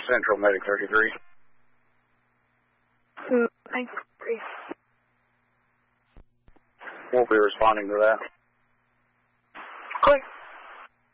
Central Medic 33. Thanks. We'll be responding to that.